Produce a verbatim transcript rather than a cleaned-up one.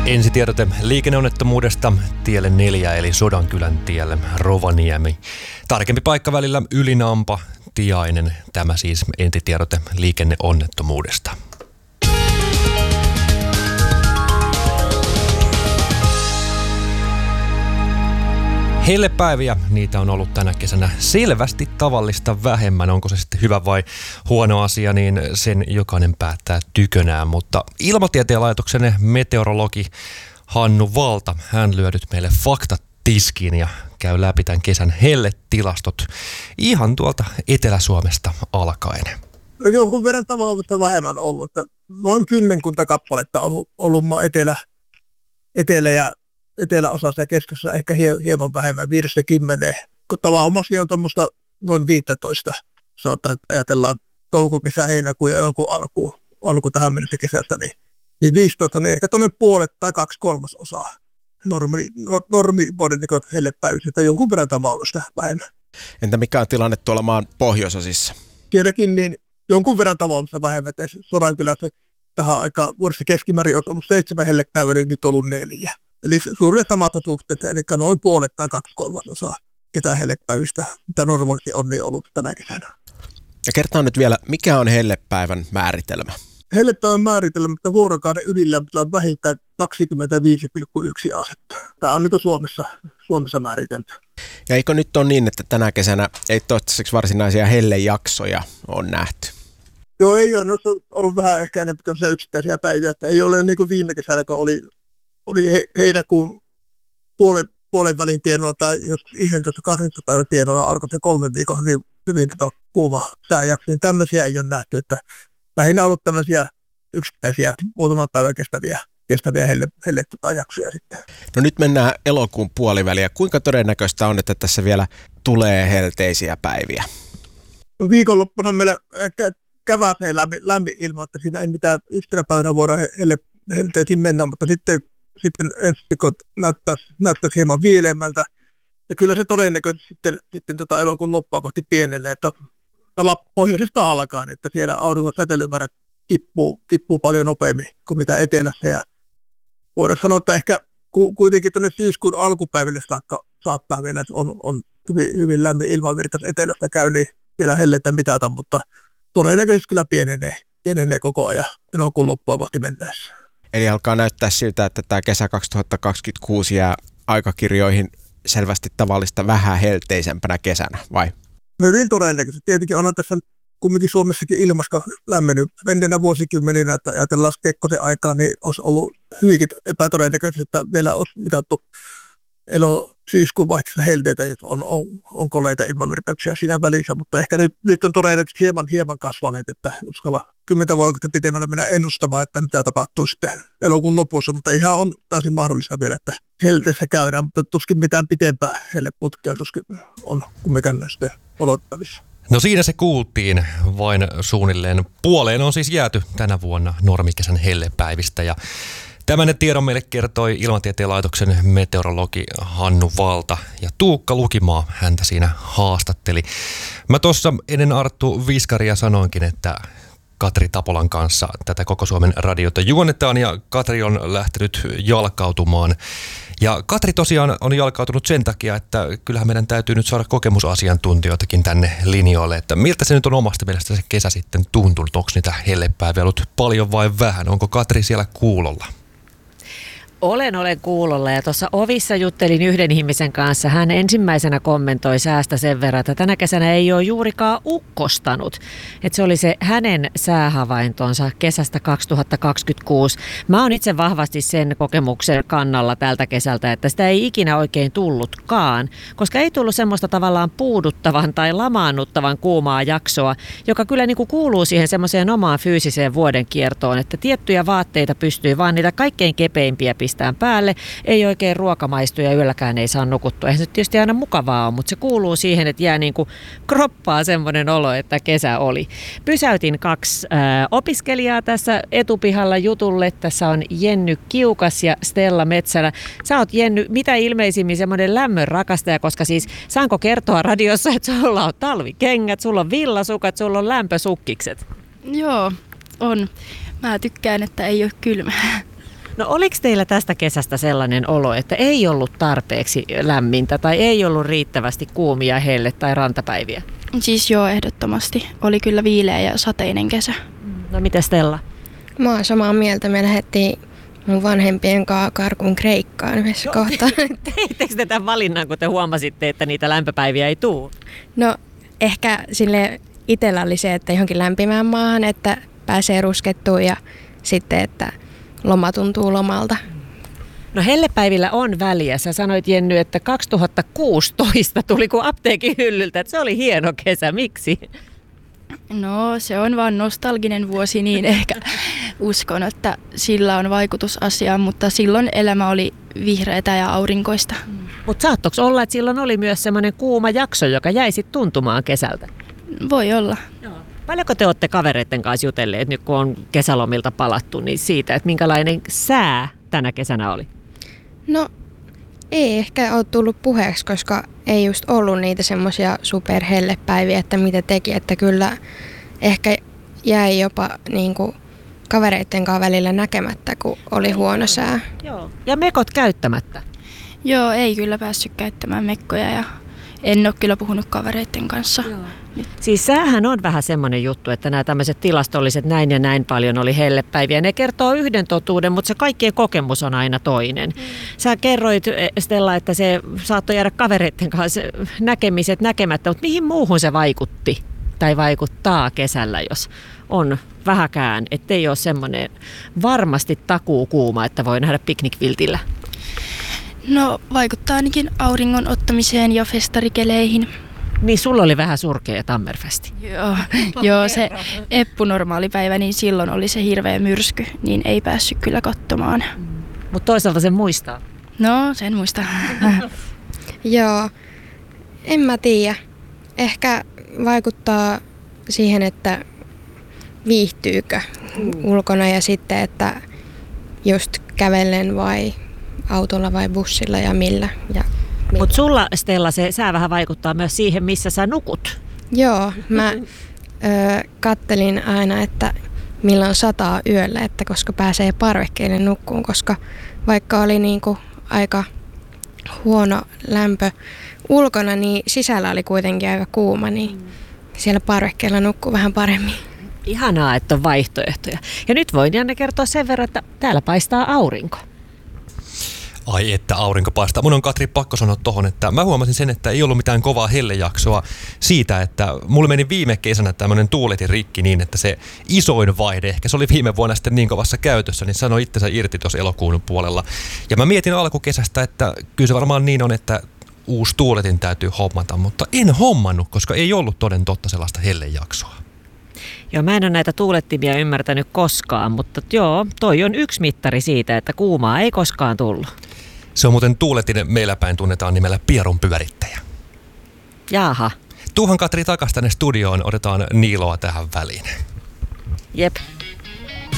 Ensitiedote liikenneonnettomuudesta tielle neljä eli Sodankylän tielle Rovaniemi. Tarkempi paikka välillä Ylinampa, Tiainen. Tämä siis ensitiedote liikenneonnettomuudesta. Hellepäiviä, niitä on ollut tänä kesänä selvästi tavallista vähemmän. Onko se sitten hyvä vai huono asia, niin sen jokainen päättää tykönään. Mutta Ilmatieteen laitoksen meteorologi Hannu Valta, hän lyö nyt meille faktat tiskiin ja käy läpi tämän kesän helletilastot ihan tuolta Etelä-Suomesta alkaen. Jonkun verran tavallista vähemmän ollut. Noin kymmenkunta kappaletta on ollut, ollut etelä, etelä ja eteläosassa ja keskessä ehkä hieman vähemmän, viidestä kymmeneen. Kun tavallisesti on tuommoista noin viisitoista, sanotaan, että ajatellaan touko, kesä, heinäkuun ja jonkun alku, alku tähän mennessä kesästä, niin, niin viisitoista, niin ehkä tuonne puolet tai kaksi kolmasosaa normi, normivuoden niin hellepäivistä, jonkun verran tavallista vähemmän. Entä mikä on tilanne tuolla maan pohjoisosissa? Sielläkin niin jonkun verran tavallista vähemmän, että Sodankylässä tähän aikaan vuodessa keskimäärin on ollut seitsemän hellepäivää, niin nyt on ollut neljä. Eli suurin samat suhteet, eli noin puolet tai kaksi kolmasosaa ketään hellepäivistä, mitä normaalisti on niin ollut tänä kesänä. Ja kertaa nyt vielä, mikä on hellepäivän määritelmä? Hellepäivän määritelmä, että vuorokauden ylilämpötila on vähintään kaksikymmentäviisi pilkku yksi astetta. Tämä on nyt Suomessa, Suomessa määritelty. Ja eikö nyt ole niin, että tänä kesänä ei toistaiseksi varsinaisia hellejaksoja ole nähty? Joo, ei ole. No, on ollut vähän ehkä enemmän tämmöisiä yksittäisiä päiviä, että ei ole niin kuin viime kesänä, kun oli oli he, heinäkuun puolen, puolen välin tienoilla tai jos yhdentoista kahdeksantoista päivän tienoilla alkoi se kolmen viikon hyvin, hyvin kuuma sääjakso, niin tämmöisiä ei ole nähty, että lähinnä on ollut tämmöisiä yksittäisiä muutaman päivän kestäviä, kestäviä helle, hellejaksoja sitten. No nyt mennään elokuun puoliväliä. Kuinka todennäköistä on, että tässä vielä tulee helteisiä päiviä? No viikonloppuna meillä ehkä käväseen lämmin, lämmin ilma, että siinä ei mitään yhtenä päivänä voida helle, helteisiin mennä, mutta sitten Sitten ensi viikot näyttäisi, näyttäisi hieman viileämmältä. Ja kyllä se todennäköisesti sitten, sitten tota elokuun loppua kohti pienenee, että pohjoisesta alkaen, että siellä auringon säteilymäärät tippuu, tippuu paljon nopeammin kuin mitä etelässä. Ja voidaan sanoa, että ehkä kuitenkin tuonne syyskuun alkupäiville saakka saattaa vielä, että on, on hyvin, hyvin lämmin ilmanvirta etelästä käy, niin vielä hellettä mitata, mutta todennäköisesti kyllä pienenee, pienenee koko ajan elokuun loppua kohti mennessä. Eli alkaa näyttää siltä, että tämä kesä kaksituhattakaksikymmentäkuusi jää aikakirjoihin selvästi tavallista vähän helteisempänä kesänä, vai? Hyvin todennäköisesti. Tietenkin on tässä kumminkin Suomessakin ilmaska lämmennyt menneenä vuosikymmeninä, että ajatellaan Kekkosen aikaa, niin olisi ollut hyvinkin epätodennäköisesti, että vielä olisi mitattu elo syyskuun vaihteessa helteitä, että on, on, on koleita ilmanvirtauksia siinä välissä, mutta ehkä nyt, nyt on todennäköisesti hieman, hieman kasvaneet, että uskalla kymmentä vuotta pitemmällä mennä ennustamaan, että mitä tapahtuu sitten elokuun lopussa, mutta ihan on täysin mahdollista vielä, että helteessä käydään, mutta tuskin mitään pitempää helleputkia tuskin on kumminkaan sitten odottavissa. No siinä se kuultiin, vain suunnilleen puoleen on siis jääty tänä vuonna normikesän hellepäivistä ja tämän tiedon meille kertoi Ilmatieteen laitoksen meteorologi Hannu Valta ja Tuukka Lukimaa häntä siinä haastatteli. Mä tuossa ennen Arttu Viskaria sanoinkin, että Katri Tapolan kanssa tätä Koko Suomen radiota juonnetaan ja Katri on lähtenyt jalkautumaan. Ja Katri tosiaan on jalkautunut sen takia, että kyllähän meidän täytyy nyt saada kokemusasiantuntijoitakin tänne linjoille, että miltä se nyt on omasta mielestä se kesä sitten tuntunut, onko niitä hellepäiviä ollut paljon vai vähän, onko Katri siellä kuulolla? Olen, olen kuulolla ja tuossa ovissa juttelin yhden ihmisen kanssa. Hän ensimmäisenä kommentoi säästä sen verran, että tänä kesänä ei ole juurikaan ukkostanut. Että se oli se hänen säähavaintonsa kesästä kaksituhattakaksikymmentäkuusi. Mä oon itse vahvasti sen kokemuksen kannalla tältä kesältä, että sitä ei ikinä oikein tullutkaan, koska ei tullut semmoista tavallaan puuduttavan tai lamaannuttavan kuumaa jaksoa, joka kyllä niin kuin kuuluu siihen semmoiseen omaan fyysiseen vuoden kiertoon, että tiettyjä vaatteita pystyy vaan niitä kaikkein kepeimpiä pistää päälle, ei oikein ruoka maistu ja yölläkään ei saa nukuttua. Eihän se tietysti aina mukavaa on, mutta se kuuluu siihen, että jää niin kuin kroppaa semmoinen olo, että kesä oli. Pysäytin kaksi ää, opiskelijaa tässä etupihalla jutulle. Tässä on Jenny Kiukas ja Stella Metsälä. Sä oot, Jenny, mitä ilmeisimmin semmoinen lämmön rakastaja, koska siis saanko kertoa radiossa, että sulla on talvikengät, sulla on villasukat, sulla on lämpösukkikset? Joo, on. Mä tykkään, että ei ole kylmä. No oliko teillä tästä kesästä sellainen olo, että ei ollut tarpeeksi lämmintä tai ei ollut riittävästi kuumia helle- tai rantapäiviä? Siis joo, ehdottomasti. Oli kyllä viileä ja sateinen kesä. No miten Stella? Mä oon samaa mieltä. Me lähdettiin mun vanhempien kanssa karkuun Kreikkaan yhdessä kohtaa. Teittekö te tämän valinnan, kun te huomasitte, että niitä lämpöpäiviä ei tule? No ehkä sille itsellä oli se, että johonkin lämpimään maahan, että pääsee ruskettuun ja sitten, että loma tuntuu lomalta. No hellepäivillä on väliä. Sä sanoit, Jenny, että kaksituhattakuusitoista tuli kuin apteekin hyllyltä, että se oli hieno kesä. Miksi? No se on vaan nostalginen vuosi, niin ehkä uskon, että sillä on vaikutus asiaan, mutta silloin elämä oli vihreätä ja aurinkoista. Mutta saattoiko olla, että silloin oli myös semmoinen kuuma jakso, joka jäi sitten tuntumaan kesältä? Voi olla. Paljonko te olette kavereiden kanssa jutelleet, nyt kun on kesälomilta palattu, niin siitä, että minkälainen sää tänä kesänä oli? No ei ehkä ole tullut puheeksi, koska ei just ollut niitä semmoisia superhellepäiviä, että mitä teki, että kyllä ehkä jäi jopa niin kuin kavereiden kanssa välillä näkemättä, kun oli huono sää. Joo. Ja mekot käyttämättä? Joo, ei kyllä päässyt käyttämään mekkoja ja en ole kyllä puhunut kavereiden kanssa. Joo. Siis säähän on vähän semmoinen juttu, että nämä tämmöiset tilastolliset näin ja näin paljon oli hellepäiviä. Ne kertoo yhden totuuden, mutta se kaikkien kokemus on aina toinen. Mm. Sä kerroit, Stella, että se saattoi jäädä kavereiden kanssa näkemiset näkemättä, mutta mihin muuhun se vaikutti tai vaikuttaa kesällä, jos on vähäkään, ettei ole semmoinen varmasti takuu kuuma, että voi nähdä piknikviltillä? No vaikuttaa ainakin auringon ottamiseen ja festarikeleihin. Niin sulla oli vähän surkea Tammerfesti. Joo, joo, se eppunormaali päivä, niin silloin oli se hirveä myrsky, niin ei päässyt kyllä katsomaan. Mm. Mutta toisaalta sen muistaa. No, sen muistaa. Joo, en mä tiedä. Ehkä vaikuttaa siihen, että viihtyykö mm. ulkona ja sitten, että just kävellen vai autolla vai bussilla ja millä. Ja mutta sulla, Stella, se sää vähän vaikuttaa myös siihen, missä sä nukut. Joo, mä ö, kattelin aina, että milloin sataa yöllä, että koska pääsee parvekkeelle nukkuun, koska vaikka oli niinku aika huono lämpö ulkona, niin sisällä oli kuitenkin aika kuuma, niin siellä parvekkeella nukkuu vähän paremmin. Ihanaa, että on vaihtoehtoja. Ja nyt voin Janne kertoa sen verran, että täällä paistaa aurinko. Ai että aurinko paistaa. Mun on Katri pakko sanoa tohon, että mä huomasin sen, että ei ollut mitään kovaa hellejaksoa siitä, että mulla meni viime kesänä tämmönen tuuletin rikki niin, että se isoin vaihde, ehkä se oli viime vuonna sitten niin kovassa käytössä, niin sanoi itsensä irti tuossa elokuun puolella. Ja mä mietin alkukesästä, että kyllä se varmaan niin on, että uusi tuuletin täytyy hommata, mutta en hommannut, koska ei ollut toden totta sellaista hellejaksoa. Joo, mä en ole näitä tuulettimia ymmärtänyt koskaan, mutta joo, toi on yksi mittari siitä, että kuumaa ei koskaan tullut. Se on muuten tuuletin meillä päin tunnetaan nimellä Pierun pyörittäjä. Jaaha. Tuuhan Katri takas tänne studioon, otetaan Niiloa tähän väliin. Jep.